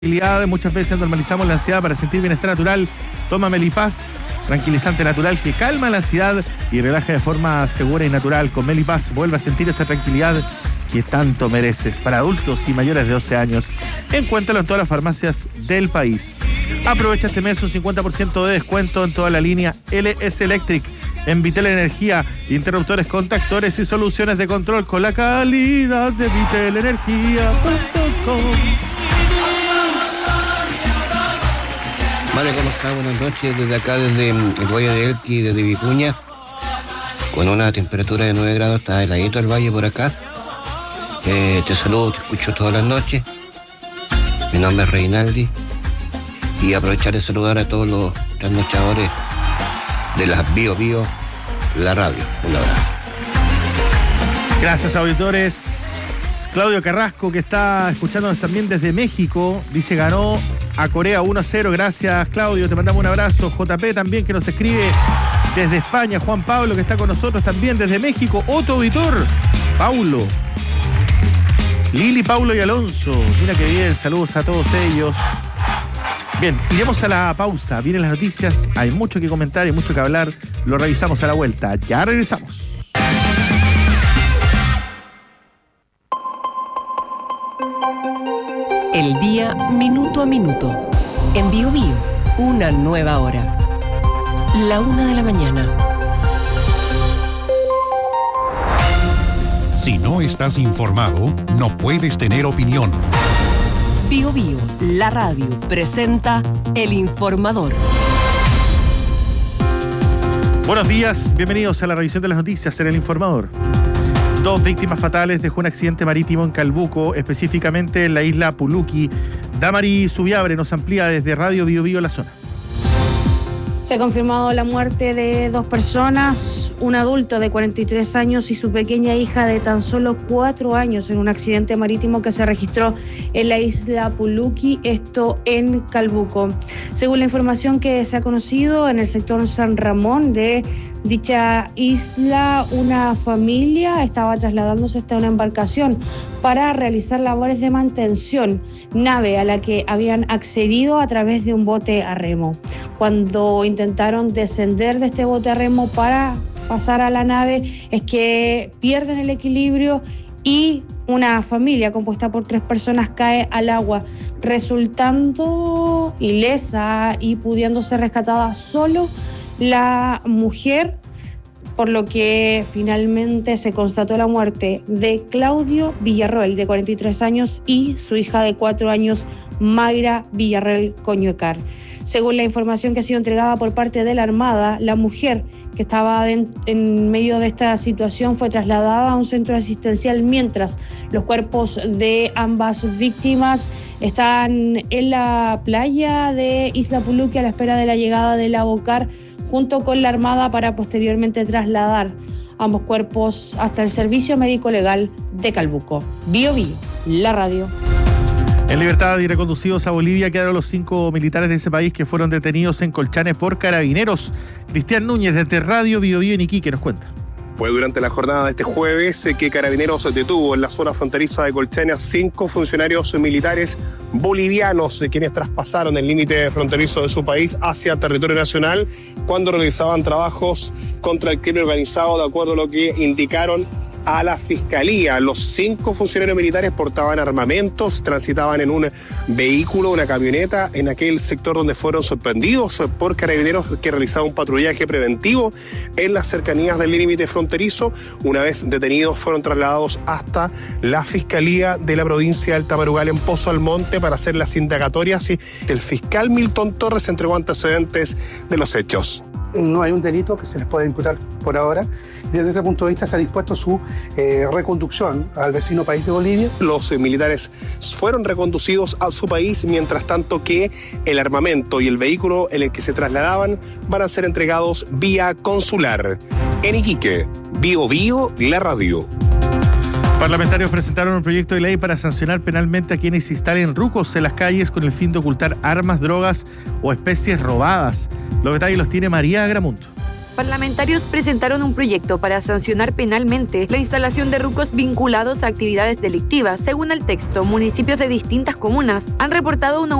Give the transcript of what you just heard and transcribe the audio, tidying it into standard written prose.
Muchas veces normalizamos la ansiedad para sentir bienestar natural. Toma Melipaz, tranquilizante natural que calma la ansiedad y relaja de forma segura y natural. Con Melipaz vuelve a sentir esa tranquilidad que tanto mereces. Para adultos y mayores de 12 años, encuéntralo en todas las farmacias del país. Aprovecha este mes un 50% de descuento en toda la línea LS Electric. En Vitel Energía, interruptores, contactores y soluciones de control con la calidad de vitelenergia.com. Vale, ¿cómo está? Buenas noches, desde acá, desde el Valle de Elqui, desde Vicuña, con una temperatura de 9 grados, está heladito el valle por acá. Te saludo, te escucho todas las noches. Mi nombre es Reinaldi y aprovechar de saludar a todos los trasnochadores de las Bio, la radio. Un abrazo. Gracias, auditores. Claudio Carrasco, que está escuchándonos también desde México, dice ganó a Corea 1-0. Gracias, Claudio, te mandamos un abrazo. JP también, que nos escribe desde España. Juan Pablo, que está con nosotros también desde México. Otro auditor, Paulo. Lili, Paulo y Alonso. Mira qué bien, saludos a todos ellos. Bien, iremos a la pausa. Vienen las noticias, hay mucho que comentar y mucho que hablar. Lo revisamos a la vuelta. Ya regresamos. El día minuto a minuto. En Bio Bio, una nueva hora. 1:00 a.m. Si no estás informado, no puedes tener opinión. Bio Bio, la radio, presenta El Informador. Buenos días, bienvenidos a la revisión de las noticias en El Informador. 2 víctimas fatales dejó un accidente marítimo en Calbuco, específicamente en la isla Puluqui. Damari Subiabre nos amplía desde Radio Bio Bio la zona. Se ha confirmado la muerte de 2 personas, un adulto de 43 años y su pequeña hija de tan solo 4 años en un accidente marítimo que se registró en la isla Puluqui, esto en Calbuco. Según la información que se ha conocido, en el sector San Ramón de dicha isla, una familia estaba trasladándose hasta una embarcación para realizar labores de mantención, nave a la que habían accedido a través de un bote a remo. Cuando intentaron descender de este bote a remo para pasar a la nave, es que pierden el equilibrio y una familia compuesta por 3 personas cae al agua, resultando ilesa y pudiendo ser rescatada solo la mujer, por lo que finalmente se constató la muerte de Claudio Villarroel, de 43 años, y su hija de 4 años, Mayra Villarroel Coñuecar. Según la información que ha sido entregada por parte de la Armada, la mujer que estaba en medio de esta situación fue trasladada a un centro asistencial, mientras los cuerpos de ambas víctimas están en la playa de Isla Puluqui a la espera de la llegada del Abocar junto con la Armada para posteriormente trasladar ambos cuerpos hasta el Servicio Médico Legal de Calbuco. Bio Bio, la radio. En libertad y reconducidos a Bolivia quedaron los 5 militares de ese país que fueron detenidos en Colchane por carabineros. Cristian Núñez, desde Radio Bio Bio en Iquique, nos cuenta. Fue durante la jornada de este jueves que Carabineros detuvo en la zona fronteriza de Colchane a 5 funcionarios militares bolivianos, quienes traspasaron el límite fronterizo de su país hacia territorio nacional cuando realizaban trabajos contra el crimen organizado, de acuerdo a lo que indicaron a la Fiscalía. Los 5 funcionarios militares portaban armamentos, transitaban en un vehículo, una camioneta, en aquel sector donde fueron sorprendidos por carabineros que realizaban un patrullaje preventivo en las cercanías del límite fronterizo. Una vez detenidos, fueron trasladados hasta la Fiscalía de la provincia del Tamarugal en Pozo Almonte para hacer las indagatorias, y el fiscal Milton Torres entregó antecedentes de los hechos. No hay un delito que se les pueda imputar por ahora. Desde ese punto de vista se ha dispuesto su reconducción al vecino país de Bolivia. Los militares fueron reconducidos a su país, mientras tanto que el armamento y el vehículo en el que se trasladaban van a ser entregados vía consular. En Iquique, Bio Bio, la radio. Parlamentarios presentaron un proyecto de ley para sancionar penalmente a quienes instalen rucos en las calles con el fin de ocultar armas, drogas o especies robadas. Los detalles los tiene María Agramundo. Parlamentarios presentaron un proyecto para sancionar penalmente la instalación de rucos vinculados a actividades delictivas. Según el texto, municipios de distintas comunas han reportado una